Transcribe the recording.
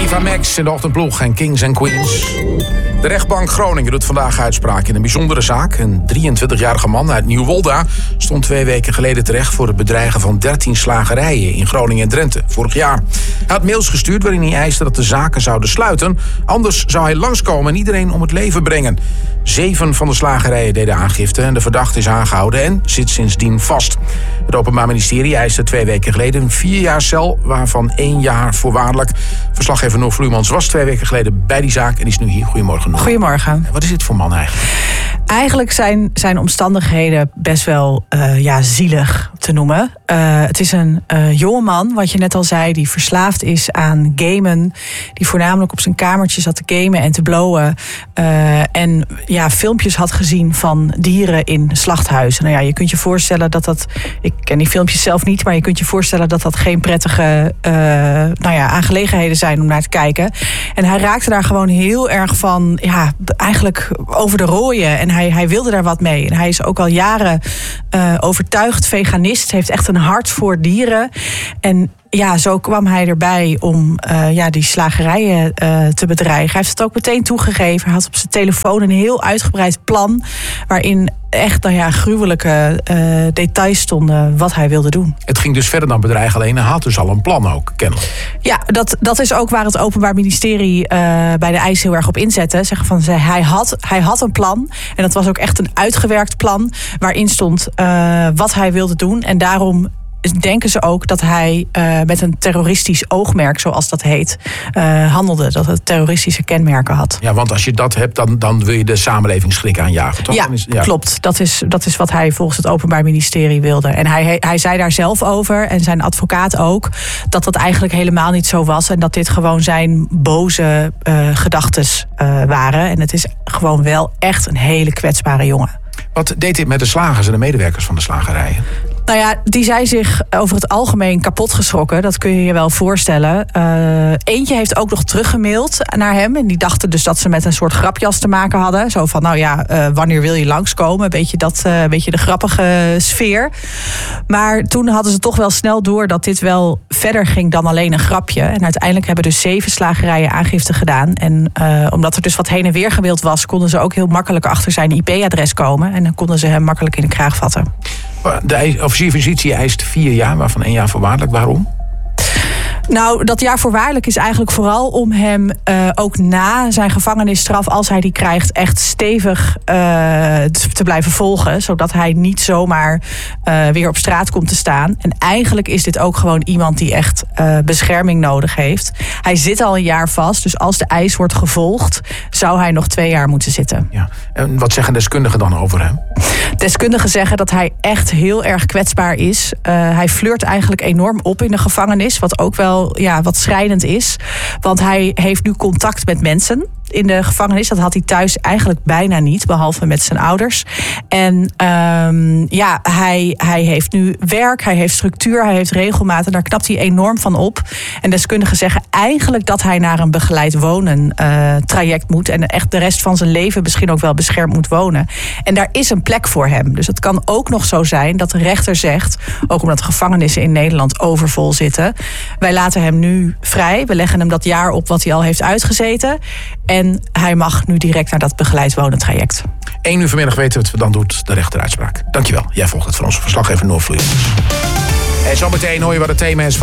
Eva Max in de ochtendploeg en Kings and Queens. De rechtbank Groningen doet vandaag uitspraak in een bijzondere zaak. Een 23-jarige man uit Nieuwolda stond 2 weken geleden terecht voor het bedreigen van 13 slagerijen in Groningen en Drenthe vorig jaar. Hij had mails gestuurd waarin hij eiste dat de zaken zouden sluiten. Anders zou hij langskomen en iedereen om het leven brengen. 7 van de slagerijen deden aangifte en de verdachte is aangehouden en zit sindsdien vast. Het Openbaar Ministerie eiste 2 weken geleden 4 jaar cel, waarvan 1 jaar voorwaardelijk. Verslaggever Noor Vloeimans was 2 weken geleden bij die zaak en is nu hier. Goedemorgen, Noor. Goedemorgen. Wat is dit voor man eigenlijk? Eigenlijk zijn omstandigheden best wel zielig te noemen. Het is een jonge man, wat je net al zei, die verslaafd is aan gamen. Die voornamelijk op zijn kamertje zat te gamen en te blowen. En filmpjes had gezien van dieren in slachthuizen. Nou ja, je kunt je voorstellen dat ik ken die filmpjes zelf niet, maar je kunt je voorstellen dat dat geen prettige aangelegenheden zijn om naar te kijken. En hij raakte daar gewoon heel erg van, eigenlijk over de rooien. En hij wilde daar wat mee. En hij is ook al jaren overtuigd veganist. Heeft echt een hart voor dieren. En zo kwam hij erbij om die slagerijen te bedreigen. Hij heeft het ook meteen toegegeven. Hij had op zijn telefoon een heel uitgebreid plan waarin echt gruwelijke details stonden wat hij wilde doen. Het ging dus verder dan bedreigen alleen. Hij had dus al een plan ook, kennelijk. Ja, dat is ook waar het Openbaar Ministerie bij de eis heel erg op inzette. Zeggen van, hij had een plan. En dat was ook echt een uitgewerkt plan waarin stond wat hij wilde doen. En daarom denken ze ook dat hij met een terroristisch oogmerk, zoals dat heet, handelde. Dat het terroristische kenmerken had. Ja, want als je dat hebt, dan wil je de samenleving schrik aanjagen, toch? Ja, klopt. Dat is wat hij volgens het Openbaar Ministerie wilde. En hij zei daar zelf over, en zijn advocaat ook, dat eigenlijk helemaal niet zo was. En dat dit gewoon zijn boze gedachtes waren. En het is gewoon wel echt een hele kwetsbare jongen. Wat deed dit met de slagers en de medewerkers van de slagerijen? Nou ja, die zijn zich over het algemeen kapot geschrokken. Dat kun je je wel voorstellen. Eentje heeft ook nog teruggemaild naar hem. En die dachten dus dat ze met een soort grapjas te maken hadden. Zo van, wanneer wil je langskomen? Een beetje de grappige sfeer. Maar toen hadden ze toch wel snel door dat dit wel verder ging dan alleen een grapje. En uiteindelijk hebben dus 7 slagerijen aangifte gedaan. En omdat er dus wat heen en weer gemaild was, konden ze ook heel makkelijk achter zijn IP-adres komen. En dan konden ze hem makkelijk in de kraag vatten. De officier van justitie eist 4 jaar, waarvan 1 jaar voorwaardelijk. Waarom? Nou, dat jaar voorwaardelijk is eigenlijk vooral om hem ook na zijn gevangenisstraf, als hij die krijgt, echt stevig te blijven volgen. Zodat hij niet zomaar weer op straat komt te staan. En eigenlijk is dit ook gewoon iemand die echt bescherming nodig heeft. Hij zit al 1 jaar vast, dus als de eis wordt gevolgd, zou hij nog 2 jaar moeten zitten. Ja. En wat zeggen deskundigen dan over hem? Deskundigen zeggen dat hij echt heel erg kwetsbaar is. Hij flirt eigenlijk enorm op in de gevangenis, wat ook wel wat schrijnend is. Want hij heeft nu contact met mensen in de gevangenis. Dat had hij thuis eigenlijk bijna niet, behalve met zijn ouders. En hij heeft nu werk, hij heeft structuur, hij heeft regelmaat. En daar knapt hij enorm van op. En deskundigen zeggen eigenlijk dat hij naar een begeleid wonen traject moet. En echt de rest van zijn leven misschien ook wel beschermd moet wonen. En daar is een plek voor hem. Dus het kan ook nog zo zijn dat de rechter zegt, ook omdat de gevangenissen in Nederland overvol zitten, wij laten hem nu vrij. We leggen hem dat jaar op wat hij al heeft uitgezeten. En hij mag nu direct naar dat begeleid wonen traject. 1 uur vanmiddag weten we wat dan doet de rechteruitspraak. Dankjewel. Jij volgt het van onze verslaggever Noor Vloeimans. En zometeen hoor je wat het thema is.